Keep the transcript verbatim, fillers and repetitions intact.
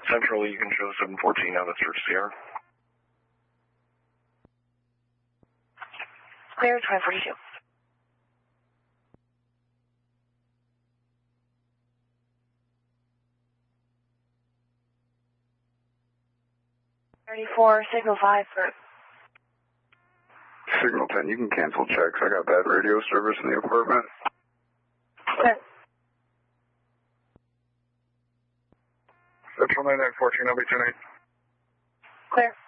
Central, you can show seven fourteen out of Church Sierra. Clear, twenty forty-two. thirty-four, signal five for... Signal ten, you can cancel checks. I got bad radio service in the apartment. Clear. Central nine nine fourteen, I'll be ten eight. Clear.